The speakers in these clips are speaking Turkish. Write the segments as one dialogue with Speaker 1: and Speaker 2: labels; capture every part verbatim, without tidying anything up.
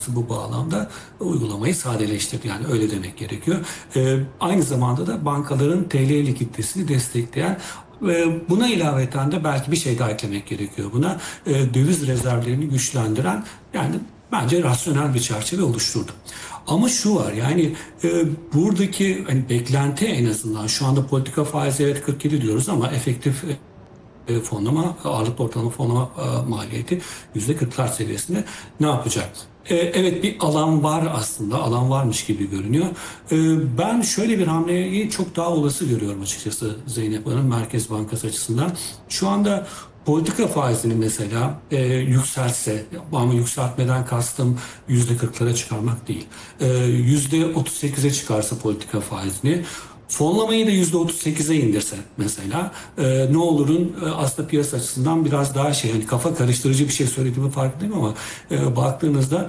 Speaker 1: bu bağlamda uygulamayı sadeleştirdi. Yani öyle demek gerekiyor. Ee, aynı zamanda da bankaların T L likiditesini destekleyen ve buna ilaveten de belki bir şey daha eklemek gerekiyor buna. Ee, döviz rezervlerini güçlendiren, yani bence rasyonel bir çerçeve oluşturdu. Ama şu var, yani e, buradaki hani beklenti, en azından şu anda politika faizi evet kırk yedi diyoruz ama efektif e, fonlama, ağırlıklı ortalama fonlama e, maliyeti yüzde kırklar seviyesinde ne yapacak? E, evet, bir alan var aslında, alan varmış gibi görünüyor. E, ben şöyle bir hamleyi çok daha olası görüyorum açıkçası Zeynep Hanım, Merkez Bankası açısından. Şu anda politika faizini mesela e, yükselse, ama yükseltmeden kastım yüzde kırklara çıkarmak değil. E, yüzde otuz sekize çıkarsa politika faizini, fonlamayı da yüzde otuz sekize indirse mesela, e, ne olurun e, aslında piyasa açısından biraz daha şey, hani kafa karıştırıcı bir şey söylediğimi farkındayım ama e, baktığınızda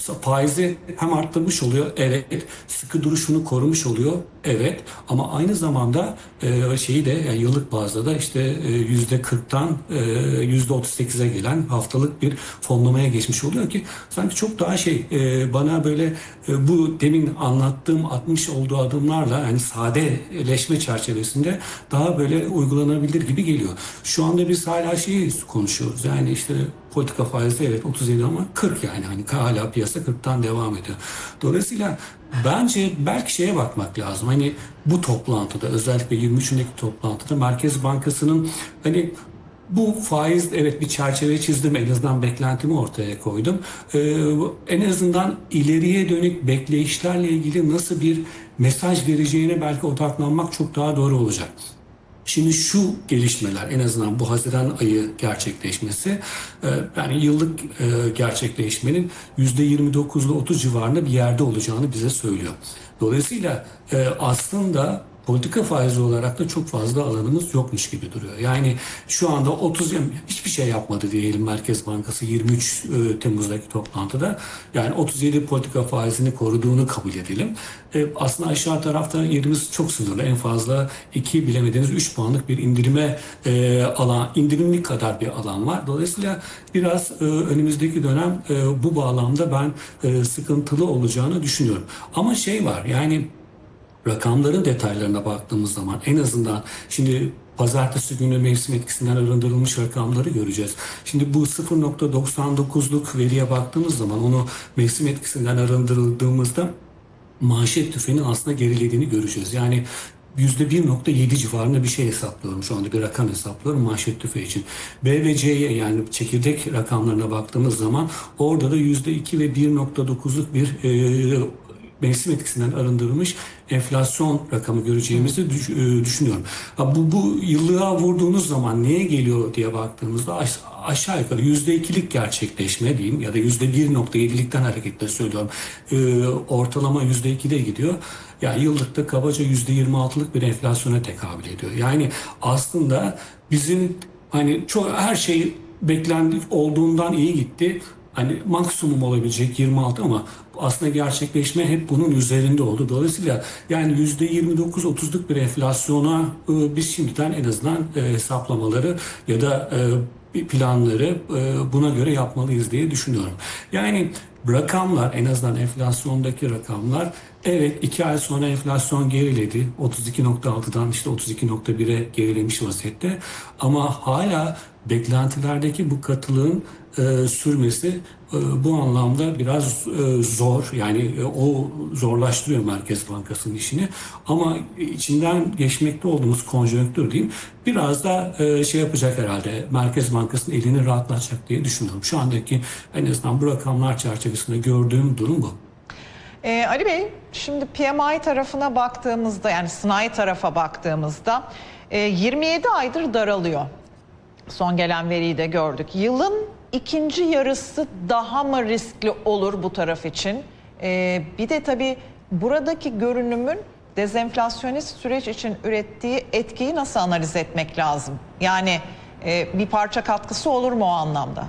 Speaker 1: faizi hem arttırmış oluyor, evet, sıkı duruşunu korumuş oluyor, evet, ama aynı zamanda e, şeyi de, yani yıllık bazda da işte e, yüzde kırktan e, yüzde otuz sekize gelen haftalık bir fonlamaya geçmiş oluyor ki sanki çok daha şey, e, bana böyle e, bu demin anlattığım atmış olduğu adımlarla, yani sadeleşme çerçevesinde daha böyle uygulanabilir gibi geliyor. Şu anda biz hala şeyi konuşuyoruz, yani işte politika faizi evet otuz yedi ama kırk, yani hani hala piyasa kırktan devam ediyor. Dolayısıyla bence belki şeye bakmak lazım. Hani bu toplantıda, özellikle yirmi üçündeki toplantıda Merkez Bankası'nın hani bu faiz, evet, bir çerçeve çizdim, en azından beklentimi ortaya koydum. Ee, en azından ileriye dönük bekleyişlerle ilgili nasıl bir mesaj vereceğine belki odaklanmak çok daha doğru olacak. Şimdi şu gelişmeler, en azından bu Haziran ayı gerçekleşmesi, e, yani yıllık e, gerçekleşmenin yüzde yirmi dokuz ile otuz civarında bir yerde olacağını bize söylüyor. Dolayısıyla e, aslında politika faizi olarak da çok fazla alanımız yokmuş gibi duruyor. Yani şu anda otuz, hiçbir şey yapmadı diyelim Merkez Bankası yirmi üç e, Temmuz'daki toplantıda. Yani otuz yedi politika faizini koruduğunu kabul edelim. E, aslında aşağı tarafta yerimiz çok sınırlı. En fazla iki, bilemediniz üç puanlık bir indirime e, alan, indirimlik kadar bir alan var. Dolayısıyla biraz e, önümüzdeki dönem e, bu bağlamda ben e, sıkıntılı olacağını düşünüyorum. Ama şey var, yani rakamların detaylarına baktığımız zaman en azından şimdi pazartesi günü mevsim etkisinden arındırılmış rakamları göreceğiz. Şimdi bu sıfır nokta doksan dokuzluk veriye baktığımız zaman, onu mevsim etkisinden arındırıldığımızda manşet tüfeğinin aslında gerilediğini göreceğiz. Yani yüzde bir nokta yedi civarında bir şey hesaplıyorum. Şu anda bir rakam hesaplıyorum manşet tüfeği için. B ve C'ye, yani çekirdek rakamlarına baktığımız zaman orada da yüzde iki ve bir nokta dokuzluk bir e, mevsim etkisinden arındırılmış enflasyon rakamı göreceğimizi düş, e, düşünüyorum. Ha, bu, bu yıllığa vurduğunuz zaman neye geliyor diye baktığımızda aş, aşağı yukarı yüzde ikilik gerçekleşme diyeyim, ya da yüzde bir nokta yedilikten hareketle söylüyorum. E, ortalama yüzde ikide gidiyor. Yani yıllıkta kabaca yüzde yirmi altılık bir enflasyona tekabül ediyor. Yani aslında bizim hani çok her şey beklendik olduğundan iyi gitti. Hani maksimum olabilecek yirmi altı ama aslında gerçekleşme hep bunun üzerinde oldu. Dolayısıyla yani yüzde yirmi dokuz otuzluk bir enflasyona e, biz şimdiden en azından e, hesaplamaları ya da e, planları e, buna göre yapmalıyız diye düşünüyorum. Yani rakamlar, en azından enflasyondaki rakamlar, evet, iki ay sonra enflasyon geriledi. otuz iki nokta altıdan işte otuz iki nokta bire gerilemiş vaziyette. Ama hala beklentilerdeki bu katılığın e, sürmesi e, bu anlamda biraz e, zor. Yani e, o zorlaştırıyor Merkez Bankası'nın işini. Ama içinden geçmekte olduğumuz konjonktür diyeyim, biraz da e, şey yapacak herhalde. Merkez Bankası'nın elini rahatlatacak diye düşünüyorum. Şu andaki en azından bu rakamlar çerçevesinde gördüğüm durum bu.
Speaker 2: Ee, Ali Bey, şimdi P M I tarafına baktığımızda, yani sanayi tarafa baktığımızda e, yirmi yedi aydır daralıyor. Son gelen veriyi de gördük. Yılın ikinci yarısı daha mı riskli olur bu taraf için? Ee, bir de tabii buradaki görünümün dezenflasyonist süreç için ürettiği etkiyi nasıl analiz etmek lazım? Yani e, bir parça katkısı olur mu o anlamda?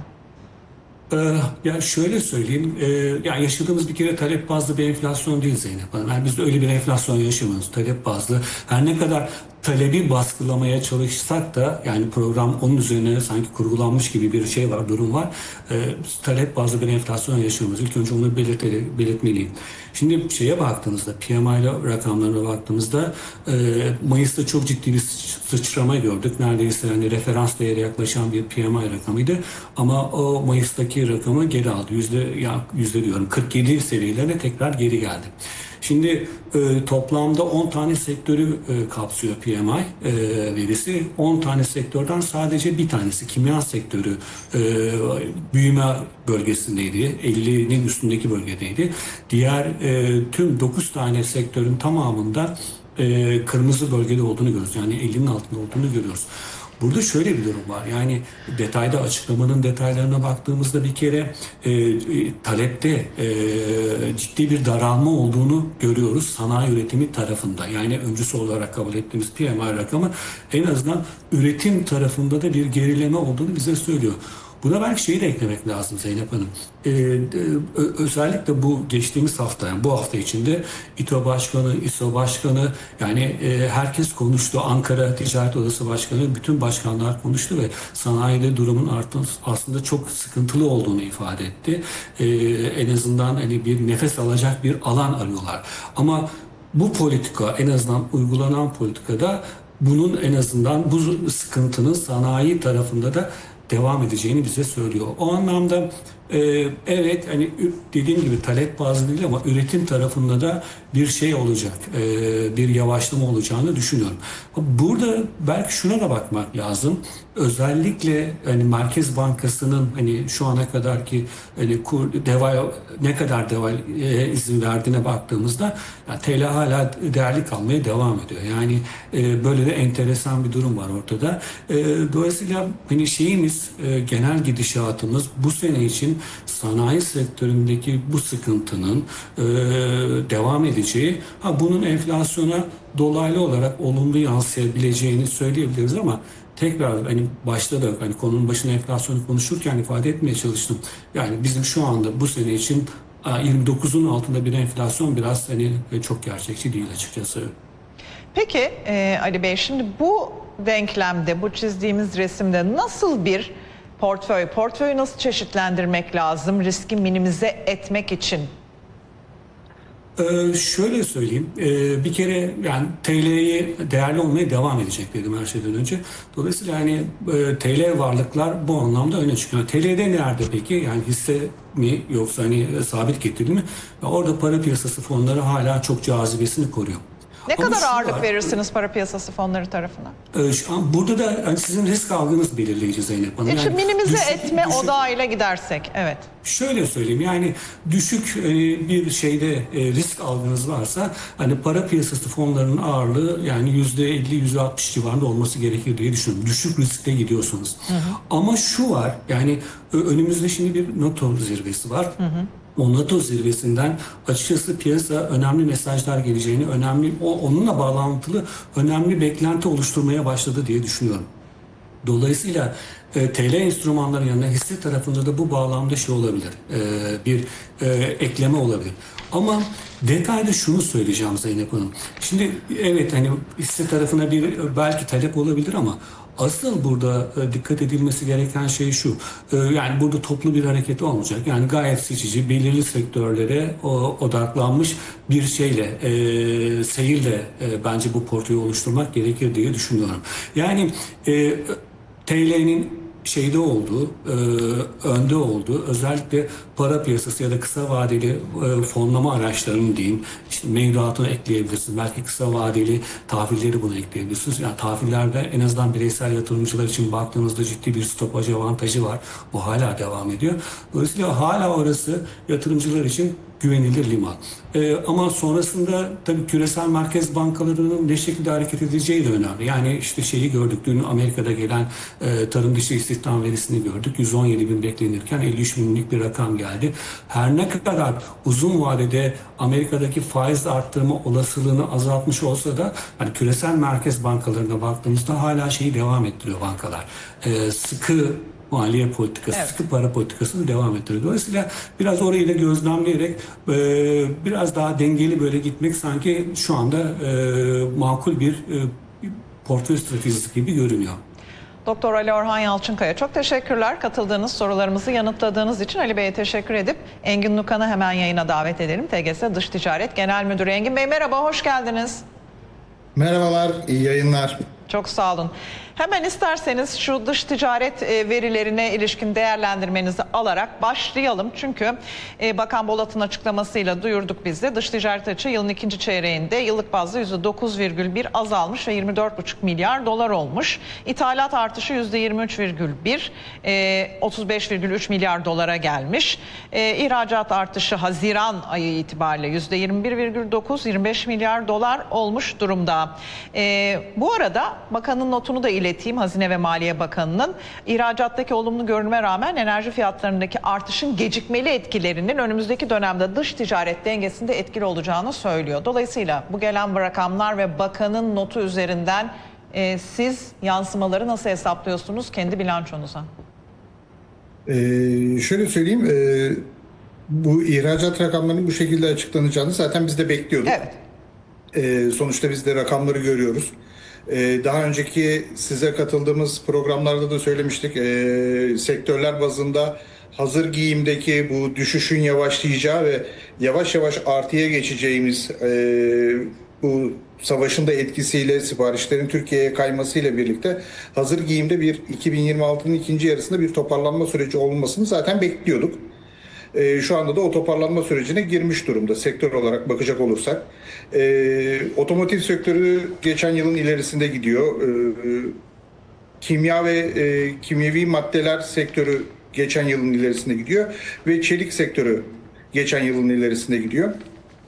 Speaker 1: Ee, yani şöyle söyleyeyim, e, yani yaşadığımız bir kere talep bazlı bir enflasyon değil Zeynep Hanım. Yani biz de öyle bir enflasyon yaşamıyoruz, talep bazlı. Her ne kadar talebi baskılamaya çalışsak da, yani program onun üzerine sanki kurgulanmış gibi bir şey var, durum var. E, talep bazlı bir enflasyon yaşıyoruz. İlk önce onu belirteli, belirtmeliyim. Şimdi şeye baktığınızda, P M I rakamlarına baktığımızda e, Mayıs'ta çok ciddi bir sıçrama gördük. Neredeyse hani referans değeri yaklaşan bir P M I rakamıydı. Ama o Mayıs'taki rakamı geri aldı. Yüzde, ya, yüzde diyorum kırk yedi seviyelerine tekrar geri geldi. Şimdi e, toplamda on tane sektörü e, kapsıyor P M I e, verisi. on tane sektörden sadece bir tanesi, kimya sektörü e, büyüme bölgesindeydi. ellinin üstündeki bölgedeydi. Diğer e, tüm dokuz tane sektörün tamamında e, kırmızı bölgede olduğunu görüyoruz. Yani ellinin altında olduğunu görüyoruz. Burada şöyle bir durum var. Yani detayda, açıklamanın detaylarına baktığımızda bir kere e, e, talepte e, ciddi bir daralma olduğunu görüyoruz sanayi üretimi tarafında. Yani öncüsü olarak kabul ettiğimiz P M I rakamı en azından üretim tarafında da bir gerileme olduğunu bize söylüyor. Buna belki şeyi de eklemek lazım Zeynep Hanım. Ee, ö- özellikle bu geçtiğimiz hafta, yani bu hafta içinde İTO Başkanı, İSO Başkanı, yani e, herkes konuştu. Ankara Ticaret Odası Başkanı, bütün başkanlar konuştu ve sanayide durumun artık aslında çok sıkıntılı olduğunu ifade etti. Ee, en azından hani bir nefes alacak bir alan arıyorlar. Ama bu politika, en azından uygulanan politikada bunun en azından bu sıkıntının sanayi tarafında da devam edeceğini bize söylüyor. O anlamda e, evet, hani dediğim gibi talep bazlı değil ama üretim tarafında da bir şey olacak, e, bir yavaşlama olacağını düşünüyorum. Burada belki şuna da bakmak lazım. Özellikle hani Merkez Bankası'nın hani şu ana kadar ki hani kur, deva, ne kadar deva e, izin verdiğine baktığımızda yani T L hala değerli kalmaya devam ediyor. Yani e, böyle de enteresan bir durum var ortada. E, dolayısıyla hani şeyimiz, e, genel gidişatımız bu sene için sanayi sektöründeki bu sıkıntının e, devam edeceği, ha bunun enflasyona dolaylı olarak olumlu yansıyabileceğini söyleyebiliriz ama tekrar hani başta da hani konunun başına enflasyonu konuşurken ifade etmeye çalıştım. Yani bizim şu anda bu sene için yirmi dokuzun altında bir enflasyon biraz hani çok gerçekçi değil açıkçası.
Speaker 2: Peki e, Ali Bey, şimdi bu denklemde, bu çizdiğimiz resimde nasıl bir portföy, portföyü nasıl çeşitlendirmek lazım riski minimize etmek için?
Speaker 1: Ee, şöyle söyleyeyim, ee, bir kere yani T L'ye değerli olmaya devam edecek dedim her şeyden önce. Dolayısıyla hani e, T L varlıklar bu anlamda öne çıkıyor. T L'de nerede peki? Yani hisse mi yoksa hani e, sabit getirili mi? Ya orada para piyasası fonları hala çok cazibesini koruyor.
Speaker 2: Ne
Speaker 1: Ama
Speaker 2: kadar
Speaker 1: şu
Speaker 2: ağırlık
Speaker 1: var,
Speaker 2: verirsiniz para piyasası fonları tarafına?
Speaker 1: e, şu an burada da hani sizin risk algınız belirleyici Zeynep Hanım.
Speaker 2: E,
Speaker 1: Yani
Speaker 2: minimize
Speaker 1: düşük-
Speaker 2: etme
Speaker 1: düşük-
Speaker 2: odağıyla gidersek, evet.
Speaker 1: Şöyle söyleyeyim, yani düşük e, bir şeyde e, risk algınız varsa hani para piyasası fonlarının ağırlığı yani yüzde elli yüzde altmış civarında olması gerekir diye düşünüyorum. Düşük riskte gidiyorsunuz. Hı hı. Ama şu var, yani önümüzde şimdi bir NATO zirvesi var. Hı hı. O NATO zirvesinden açıkçası piyasa önemli mesajlar geleceğini, önemli o onunla bağlantılı önemli beklenti oluşturmaya başladı diye düşünüyorum. Dolayısıyla e, T L enstrümanların yanında hisse tarafında da bu bağlamda şey olabilir, e, bir e, ekleme olabilir. Ama detayda şunu söyleyeceğim Zeynep Hanım. Şimdi evet, hani hisse tarafına bir belki talep olabilir ama asıl burada e, dikkat edilmesi gereken şey şu. E, yani burada toplu bir hareket olmayacak. Yani gayet seçici, belirli sektörlere o, odaklanmış bir şeyle, e, seyirle e, bence bu portföyü oluşturmak gerekir diye düşünüyorum. Yani e, T L'nin şeyde olduğu, e, önde olduğu, özellikle para piyasası ya da kısa vadeli e, fonlama araçlarını diyeyim, işte mevduatını ekleyebilirsiniz. Belki kısa vadeli tahvilleri buna ekleyebilirsiniz. Yani tahvillerde en azından bireysel yatırımcılar için baktığınızda ciddi bir stopaj avantajı var. Bu hala devam ediyor. Dolayısıyla hala orası yatırımcılar için güvenilir liman. Ee, ama sonrasında tabii küresel merkez bankalarının ne şekilde hareket edeceği de önemli. Yani işte şeyi gördük, dün Amerika'da gelen e, tarım dışı istihdam verisini gördük. yüz on yedi bin beklenirken elli üç binlik bir rakam geldi. Her ne kadar uzun vadede Amerika'daki faiz arttırma olasılığını azaltmış olsa da hani küresel merkez bankalarına baktığımızda hala şeyi devam ettiriyor bankalar. Ee, sıkı maliye politikası, evet, sıkı para politikasını devam ettiriyor. Dolayısıyla biraz orayı da gözlemleyerek e, biraz daha dengeli böyle gitmek sanki şu anda e, makul bir e, portföy stratejisi gibi görünüyor.
Speaker 2: Doktor Ali Orhan Yalçınkaya, çok teşekkürler katıldığınız, sorularımızı yanıtladığınız için. Ali Bey'e teşekkür edip Engin Lukan'ı hemen yayına davet edelim. T G S Dış Ticaret Genel Müdürü. Engin Bey merhaba, hoş geldiniz.
Speaker 3: Merhabalar, iyi yayınlar.
Speaker 2: Çok sağ olun. Hemen isterseniz şu dış ticaret verilerine ilişkin değerlendirmenizi alarak başlayalım. Çünkü Bakan Bolat'ın açıklamasıyla duyurduk biz de. Dış ticaret açığı yılın ikinci çeyreğinde yıllık bazda yüzde dokuz virgül bir azalmış ve yirmi dört buçuk milyar dolar olmuş. İthalat artışı yüzde yirmi üç virgül bir, otuz beş virgül üç milyar dolara gelmiş. İhracat artışı Haziran ayı itibariyle yüzde yirmi bir virgül dokuz, yirmi beş milyar dolar olmuş durumda. Bu arada bakanın notunu da ileteyim, Hazine ve Maliye Bakanı'nın. İhracattaki olumlu görünüme rağmen enerji fiyatlarındaki artışın gecikmeli etkilerinin önümüzdeki dönemde dış ticaret dengesinde etkili olacağını söylüyor. Dolayısıyla bu gelen rakamlar ve bakanın notu üzerinden e, siz yansımaları nasıl hesaplıyorsunuz kendi bilançonuza?
Speaker 3: Ee, şöyle söyleyeyim, e, bu ihracat rakamlarının bu şekilde açıklanacağını zaten biz de bekliyorduk.
Speaker 2: Evet.
Speaker 3: Ee, sonuçta biz de rakamları görüyoruz. Ee, daha önceki size katıldığımız programlarda da söylemiştik. Ee, sektörler bazında hazır giyimdeki bu düşüşün yavaşlayacağı ve yavaş yavaş artıya geçeceğimiz e, bu savaşın da etkisiyle siparişlerin Türkiye'ye kaymasıyla birlikte hazır giyimde bir iki bin yirmi altının ikinci yarısında bir toparlanma süreci olmasını zaten bekliyorduk. E, şu anda da o toparlanma sürecine girmiş durumda sektör olarak bakacak olursak. E, otomotiv sektörü geçen yılın ilerisinde gidiyor. E, kimya ve e, kimyevi maddeler sektörü geçen yılın ilerisinde gidiyor. Ve çelik sektörü geçen yılın ilerisinde gidiyor.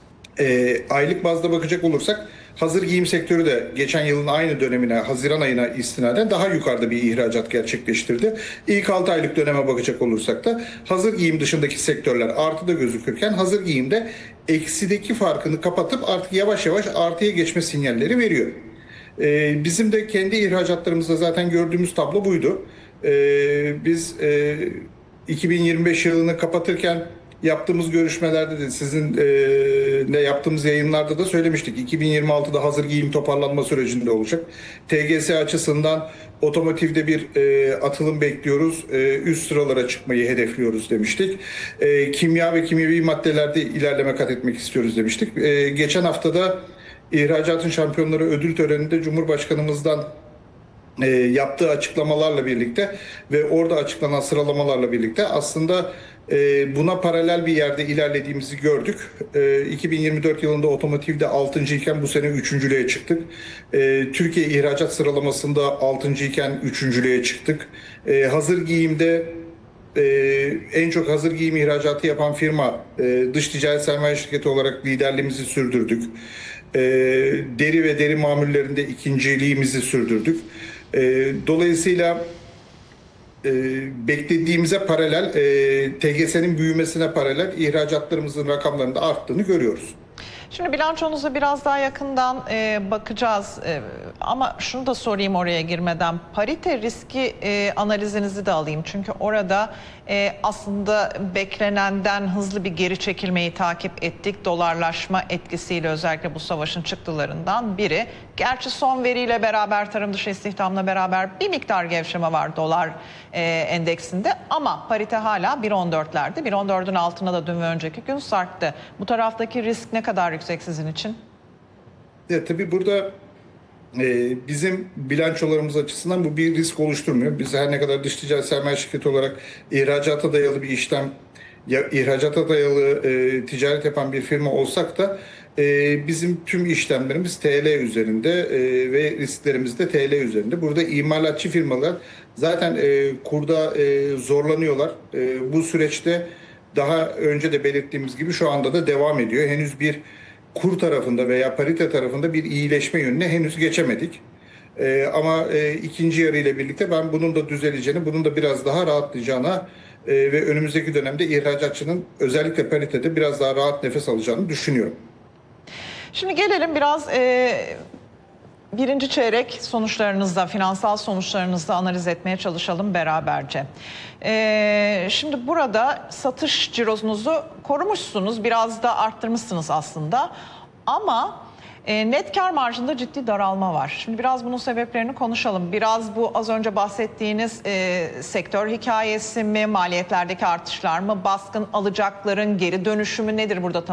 Speaker 3: E, aylık bazda bakacak olursak hazır giyim sektörü de geçen yılın aynı dönemine, Haziran ayına istinaden daha yukarıda bir ihracat gerçekleştirdi. İlk altı aylık döneme bakacak olursak da hazır giyim dışındaki sektörler artıda gözükürken hazır giyimde eksideki farkını kapatıp artık yavaş yavaş artıya geçme sinyalleri veriyor. Ee, bizim de kendi ihracatlarımızda zaten gördüğümüz tablo buydu. Ee, biz e, iki bin yirmi beş yılını kapatırken yaptığımız görüşmelerde de sizin ne yaptığımız yayınlarda da söylemiştik. iki bin yirmi altıda hazır giyim toparlanma sürecinde olacak. T G S açısından otomotivde bir e, atılım bekliyoruz. E, üst sıralara çıkmayı hedefliyoruz demiştik. E, kimya ve kimyevi maddelerde ilerleme kat etmek istiyoruz demiştik. E, geçen haftada İhracatın Şampiyonları ödül töreninde Cumhurbaşkanımızdan E, yaptığı açıklamalarla birlikte ve orada açıklanan sıralamalarla birlikte aslında e, buna paralel bir yerde ilerlediğimizi gördük. E, iki bin yirmi dört yılında otomotivde altıncı iken bu sene üçüncülüğe çıktık. E, Türkiye ihracat sıralamasında altıncı iken üçüncülüğe çıktık. E, hazır giyimde e, en çok hazır giyim ihracatı yapan firma e, dış ticaret sermaye şirketi olarak liderliğimizi sürdürdük. E, deri ve deri mamullerinde ikinciliğimizi sürdürdük. E, dolayısıyla e, beklediğimize paralel, e, T G S'nin büyümesine paralel ihracatlarımızın rakamlarında arttığını görüyoruz.
Speaker 2: Şimdi bilançonuza biraz daha yakından e, bakacağız e, ama şunu da sorayım oraya girmeden. Parite riski e, analizinizi de alayım. Çünkü orada e, aslında beklenenden hızlı bir geri çekilmeyi takip ettik. Dolarlaşma etkisiyle özellikle bu savaşın çıktılarından biri. Gerçi son veriyle beraber tarım dışı istihdamla beraber bir miktar gevşeme var dolar e, endeksinde. Ama parite hala bir on dörtlerde. bir on dördün altına da dün ve önceki gün sarktı. Bu taraftaki risk ne kadar yüksek sizin için?
Speaker 3: Ya, tabii burada e, bizim bilançolarımız açısından bu bir risk oluşturmuyor. Biz her ne kadar dış ticaret sermaye şirketi olarak ihracata dayalı bir işlem, ya ihracata dayalı e, ticaret yapan bir firma olsak da e, bizim tüm işlemlerimiz T L üzerinde e, ve risklerimiz de T L üzerinde. Burada imalatçı firmalar zaten e, kurda e, zorlanıyorlar. E, bu süreçte daha önce de belirttiğimiz gibi şu anda da devam ediyor. Henüz bir kur tarafında veya parite tarafında bir iyileşme yönüne henüz geçemedik. Ee, ama e, ikinci yarı ile birlikte ben bunun da düzeleceğini, bunun da biraz daha rahatlayacağına e, ve önümüzdeki dönemde ihracatçının özellikle paritede biraz daha rahat nefes alacağını düşünüyorum.
Speaker 2: Şimdi gelelim biraz e, birinci çeyrek sonuçlarınızda, finansal sonuçlarınızda analiz etmeye çalışalım beraberce. E, şimdi burada satış cironuzu korumuşsunuz, biraz da arttırmışsınız aslında. Ama E, net kar marjında ciddi daralma var. Şimdi biraz bunun sebeplerini konuşalım. Biraz bu az önce bahsettiğiniz e, sektör hikayesi mi, maliyetlerdeki artışlar mı, baskın alacakların geri dönüşümü nedir burada tam